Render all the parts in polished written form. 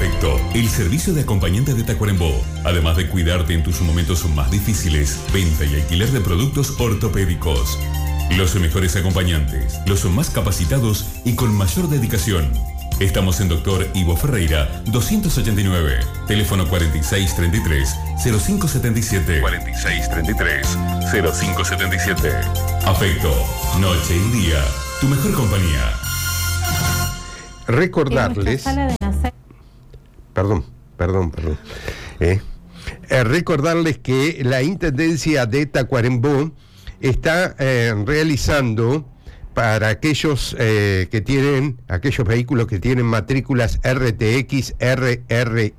Afecto, el servicio de acompañante de Tacuarembó. Además de cuidarte en tus momentos más difíciles, venta y alquiler de productos ortopédicos. Los mejores acompañantes, los más capacitados y con mayor dedicación. Estamos en Dr. Ivo Ferreira, 289, teléfono 4633-0577. 4633-0577. Afecto, noche y día, tu mejor compañía. Recordarles... Perdón. Recordarles que la Intendencia de Tacuarembó está realizando para aquellos aquellos vehículos que tienen matrículas RTX, RRE,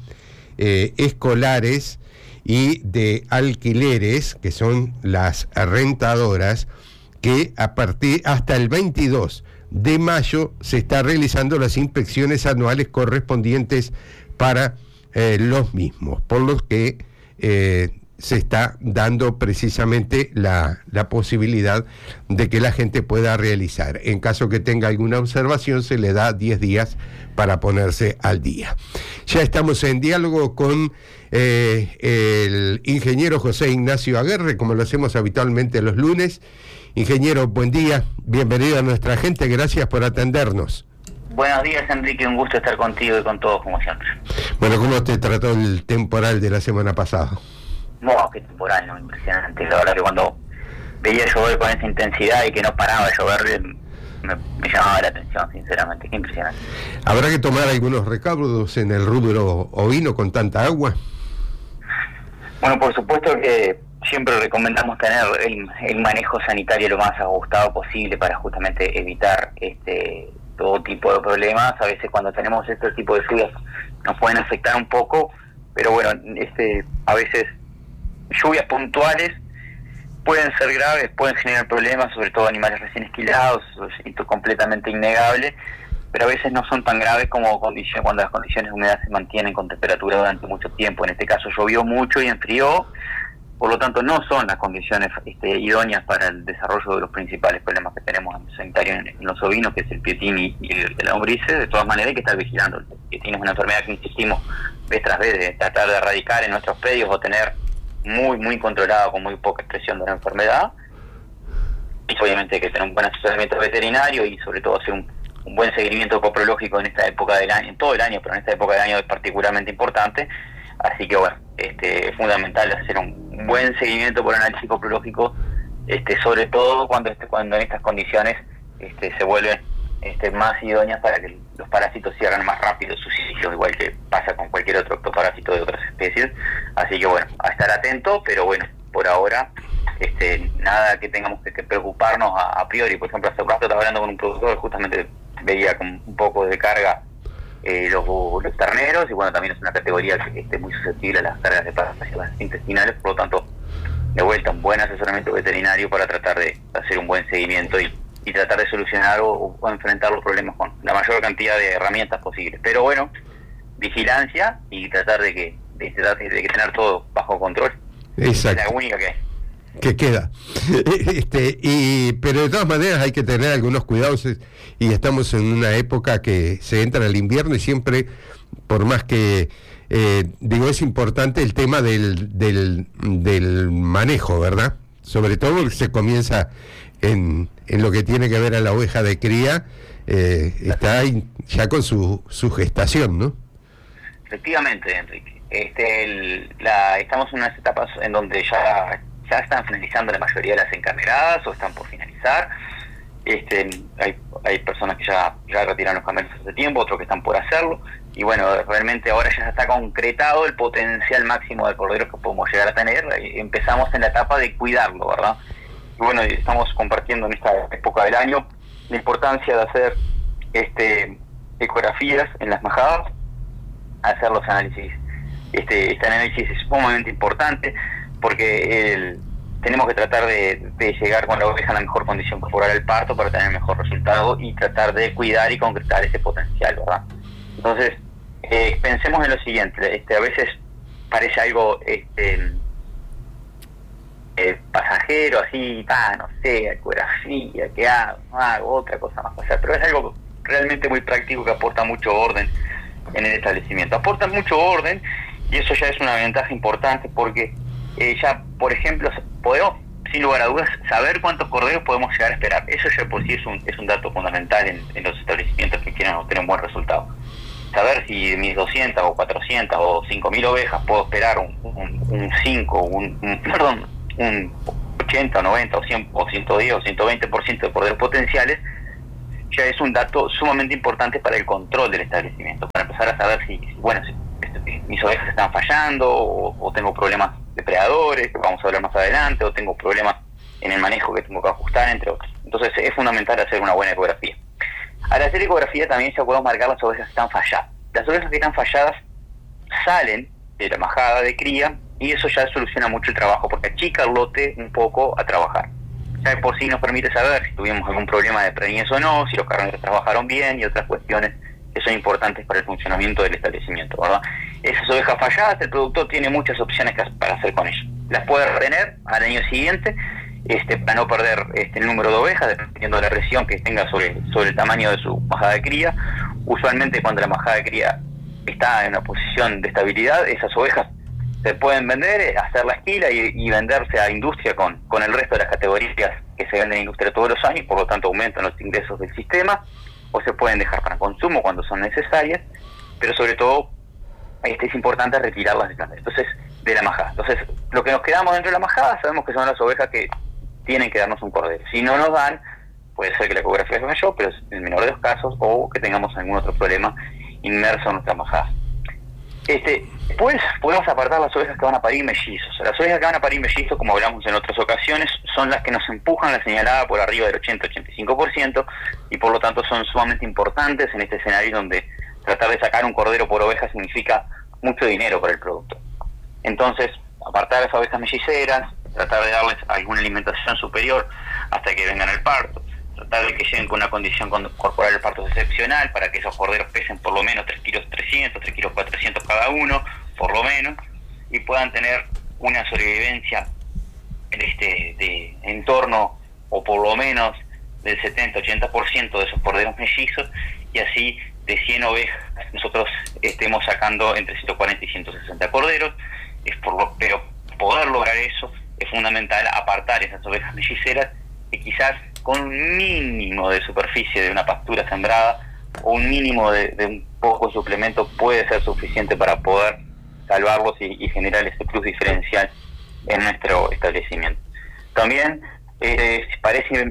escolares y de alquileres, que son las rentadoras, que hasta el 22 de mayo se está realizando las inspecciones anuales correspondientes para los mismos, por los que se está dando precisamente la posibilidad de que la gente pueda realizar. En caso que tenga alguna observación, se le da 10 días para ponerse al día. Ya estamos en diálogo con el ingeniero José Ignacio Aguerre, como lo hacemos habitualmente los lunes. Ingeniero, buen día, bienvenido a nuestra gente, gracias por atendernos. Buenos días, Enrique, un gusto estar contigo y con todos como siempre. Bueno, ¿cómo te trató el temporal de la semana pasada? No, qué temporal, ¿no? Impresionante. La verdad que cuando veía llover con esa intensidad y que no paraba de llover, me llamaba la atención, sinceramente, qué impresionante. ¿Habrá que tomar algunos recaudos en el rubro ovino con tanta agua? Bueno, por supuesto que siempre recomendamos tener el manejo sanitario lo más ajustado posible para justamente evitar todo tipo de problemas. A veces cuando tenemos este tipo de lluvias nos pueden afectar un poco, pero bueno, a veces lluvias puntuales pueden ser graves, pueden generar problemas, sobre todo animales recién esquilados, esto es completamente innegable, pero a veces no son tan graves como cuando las condiciones húmedas se mantienen con temperatura durante mucho tiempo. En este caso llovió mucho y enfrió, por lo tanto no son las condiciones idóneas para el desarrollo de los principales problemas que tenemos en el sanitario en los ovinos, que es el pietín y la lombrices. De todas maneras hay que estar vigilando. El pietín es una enfermedad que insistimos vez tras vez de tratar de erradicar en nuestros predios o tener muy controlado, con muy poca expresión de la enfermedad. Y obviamente hay que tener un buen asesoramiento veterinario y sobre todo hacer un buen seguimiento coprológico en esta época del año, en todo el año, pero en esta época del año es particularmente importante. Así que bueno, es fundamental hacer un buen seguimiento por análisis coprológico, sobre todo cuando en estas condiciones se vuelven más idóneas para que los parásitos cierren más rápido sus ciclos, igual que pasa con cualquier otro ectoparásito de otras especies. Así que bueno, a estar atento, pero bueno, por ahora nada que tengamos que preocuparnos a priori. Por ejemplo, hace un rato estaba hablando con un productor, justamente veía con un poco de carga los terneros, y bueno, también es una categoría que esté muy susceptible a las cargas de parásitos intestinales, por lo tanto, de vuelta, un buen asesoramiento veterinario para tratar de hacer un buen seguimiento y tratar de solucionar o enfrentar los problemas con la mayor cantidad de herramientas posibles. Pero bueno, vigilancia y tratar de tener todo bajo control. Exacto. Es la única que queda. Pero de todas maneras hay que tener algunos cuidados, y estamos en una época que se entra al invierno y siempre, por más que es importante el tema del manejo, ¿verdad? Sobre todo porque se comienza en lo que tiene que ver a la oveja de cría, está ahí ya con su gestación, ¿no? Efectivamente, Enrique. Estamos en unas etapas en donde ya están finalizando la mayoría de las encarneradas o están por finalizar. Hay personas que ya retiraron los camelos hace tiempo, otros que están por hacerlo, y bueno, realmente ahora ya está concretado el potencial máximo de corderos que podemos llegar a tener. Empezamos en la etapa de cuidarlo, ¿verdad? Y bueno, estamos compartiendo en esta época del año la importancia de hacer ecografías en las majadas, hacer los análisis. Este análisis es sumamente importante porque tenemos que tratar de llegar con la oveja en la mejor condición corporal al parto para tener el mejor resultado y tratar de cuidar y concretar ese potencial, ¿verdad? Entonces, pensemos en lo siguiente. A veces parece algo pasajero, así, no sé, ecografía, que hago otra cosa más, pero es algo realmente muy práctico que aporta mucho orden en el establecimiento. Aportan mucho orden y eso ya es una ventaja importante porque ya, por ejemplo, podemos, sin lugar a dudas, saber cuántos corderos podemos llegar a esperar. Eso ya por sí es un dato fundamental en los establecimientos que quieran obtener un buen resultado. Saber si de mis 200 o 400 o 5.000 ovejas puedo esperar un 5, un 80, 90 o 100 o 110 o 120% de corderos potenciales, ya es un dato sumamente importante para el control del establecimiento, para empezar a saber si mis ovejas están fallando o tengo problemas depredadores, que vamos a hablar más adelante, o tengo problemas en el manejo que tengo que ajustar, entre otros. Entonces es fundamental hacer una buena ecografía. Al hacer ecografía también ya podemos marcar las ovejas que están falladas. Las ovejas que están falladas salen de la majada de cría y eso ya soluciona mucho el trabajo porque achica el lote un poco a trabajar. Ya de por sí nos permite saber si tuvimos algún problema de preñez o no, si los carneros trabajaron bien y otras cuestiones que son importantes para el funcionamiento del establecimiento, ¿verdad? Esas ovejas falladas, el productor tiene muchas opciones para hacer con ellas. Las puede retener al año siguiente, para no perder el número de ovejas, dependiendo de la presión que tenga sobre el tamaño de su majada de cría. Usualmente cuando la majada de cría está en una posición de estabilidad, esas ovejas se pueden vender, hacer la esquila y venderse a industria con el resto de las categorías que se venden en industria todos los años, por lo tanto aumentan los ingresos del sistema, o se pueden dejar para consumo cuando son necesarias, pero sobre todo es importante retirarlas de la majada. Entonces, lo que nos quedamos dentro de la majada sabemos que son las ovejas que tienen que darnos un cordero. Si no nos dan, puede ser que la ecografía falló, pero es el menor de los casos, o que tengamos algún otro problema inmerso en nuestra majada. Después podemos apartar las ovejas que van a parir mellizos. Las ovejas que van a parir mellizos, como hablamos en otras ocasiones, son las que nos empujan la señalada por arriba del 80-85% y por lo tanto son sumamente importantes en este escenario donde tratar de sacar un cordero por oveja significa mucho dinero para el producto. Entonces, apartar las ovejas melliceras, tratar de darles alguna alimentación superior hasta que vengan al parto, tratar de que lleguen con una condición corporal del parto excepcional para que esos corderos pesen por lo menos 3 kilos 300, 3 kilos 400 cada uno, por lo menos, y puedan tener una sobrevivencia de en torno o por lo menos del 70-80% de esos corderos mellizos, y así de 100 ovejas nosotros estemos sacando entre 140 y 160 corderos. Pero poder lograr eso es fundamental, apartar esas ovejas melliceras que quizás con un mínimo de superficie de una pastura sembrada o un mínimo de un poco de suplemento puede ser suficiente para poder salvarlos y generar ese plus diferencial en nuestro establecimiento. También parece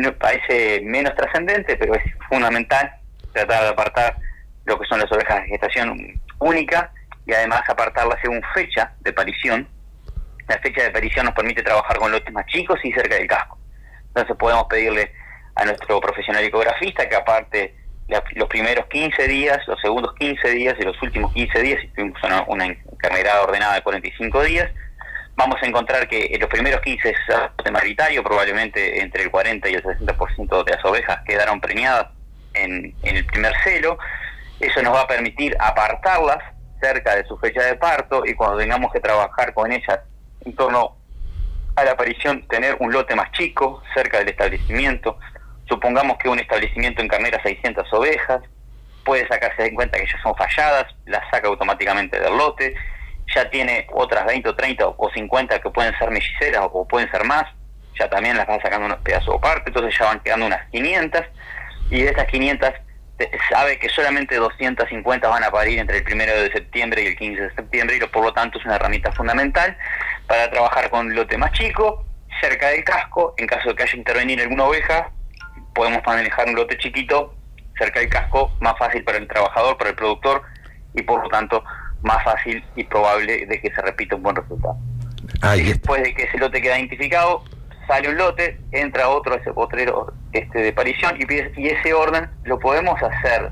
menos trascendente, pero es fundamental tratar de apartar lo que son las ovejas de gestación única y además apartarlas según fecha de parición. La fecha de parición nos permite trabajar con lotes más chicos y cerca del casco. Entonces podemos pedirle a nuestro profesional ecografista que aparte los primeros 15 días, los segundos 15 días y los últimos 15 días, si tuvimos una carnerada ordenada de 45 días, vamos a encontrar que en los primeros 15 es lote mayoritario, probablemente entre el 40 y el 60% de las ovejas quedaron preñadas en el primer celo. Eso nos va a permitir apartarlas cerca de su fecha de parto y cuando tengamos que trabajar con ellas en torno a la aparición, tener un lote más chico cerca del establecimiento. Supongamos que un establecimiento encarnera 600 ovejas, puede sacarse en cuenta que ya son falladas, las saca automáticamente del lote, ya tiene otras 20 o 30 o 50 que pueden ser melliceras o pueden ser más, ya también las va sacando unos pedazos aparte, entonces ya van quedando unas 500, y de estas 500 sabe que solamente 250 van a parir entre el 1 de septiembre y el 15 de septiembre, y por lo tanto es una herramienta fundamental para trabajar con un lote más chico, cerca del casco. En caso de que haya intervenir alguna oveja, podemos manejar un lote chiquito cerca del casco, más fácil para el trabajador, para el productor, y por lo tanto más fácil y probable de que se repita un buen resultado. Después de que ese lote queda identificado, sale un lote, entra otro, ese potrero de parición, y ese orden lo podemos hacer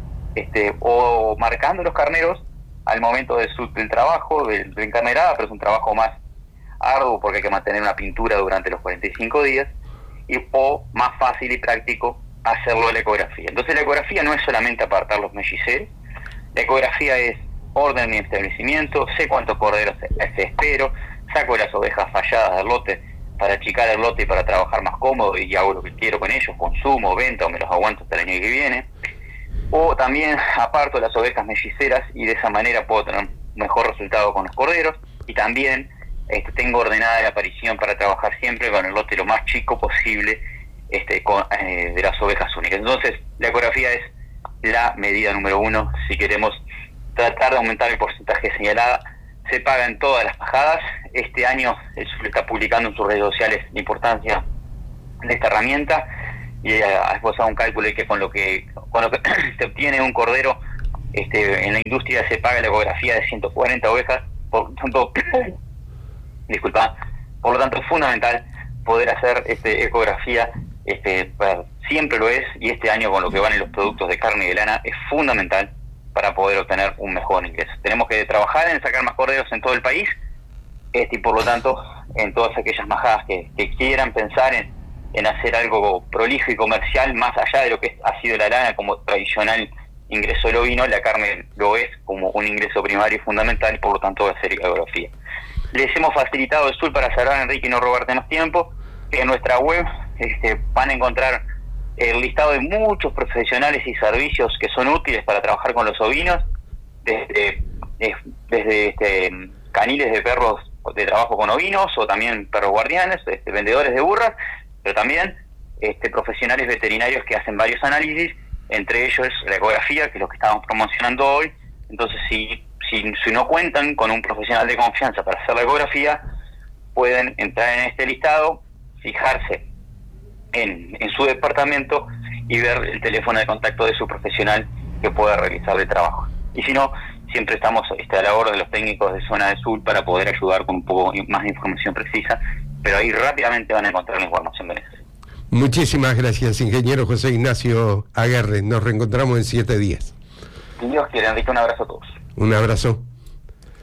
o marcando los carneros al momento del trabajo, de encarnerada, pero es un trabajo más arduo porque hay que mantener una pintura durante los 45 días, o más fácil y práctico hacerlo de la ecografía. Entonces la ecografía no es solamente apartar los melliceros, la ecografía es orden en mi establecimiento, sé cuántos corderos espero, saco las ovejas falladas del lote para achicar el lote y para trabajar más cómodo y hago lo que quiero con ellos, consumo, venta o me los aguanto hasta el año que viene. O también aparto las ovejas melliceras y de esa manera puedo tener un mejor resultado con los corderos. Y también tengo ordenada la aparición para trabajar siempre con el lote lo más chico posible de las ovejas únicas. Entonces, la ecografía es la medida número 1 si queremos tratar de aumentar el porcentaje señalado. Se paga en todas las pajadas. Este año el SUL está publicando en sus redes sociales la importancia de esta herramienta y ha esbozado un cálculo de que con lo que se obtiene un cordero en la industria se paga la ecografía de 140 ovejas. Por tanto, por lo tanto es fundamental poder hacer ecografía, siempre lo es, y este año con lo que van en los productos de carne y de lana es fundamental para poder obtener un mejor ingreso. Tenemos que trabajar en sacar más corderos en todo el país, y por lo tanto en todas aquellas majadas que quieran pensar en hacer algo prolijo y comercial más allá de lo que ha sido la lana como tradicional ingreso del ovino, la carne lo es como un ingreso primario y fundamental, y por lo tanto va a ser ecografía. Les hemos facilitado el SUL para cerrar, Enrique, y no robarte más tiempo, que en nuestra web van a encontrar el listado de muchos profesionales y servicios que son útiles para trabajar con los ovinos, desde caniles de perros de trabajo con ovinos, o también perros guardianes, vendedores de burras, pero también profesionales veterinarios que hacen varios análisis, entre ellos la ecografía, que es lo que estamos promocionando hoy. Entonces, si no cuentan con un profesional de confianza para hacer la ecografía, pueden entrar en este listado, fijarse en su departamento y ver el teléfono de contacto de su profesional que pueda realizar el trabajo. Y si no, siempre estamos a la labor de los técnicos de zona del sur para poder ayudar con un poco más de información precisa, pero ahí rápidamente van a encontrar la información que necesitan. Muchísimas gracias, ingeniero José Ignacio Aguerre. Nos reencontramos en 7 días. Si Dios quiere, Enrique, un abrazo a todos. Un abrazo.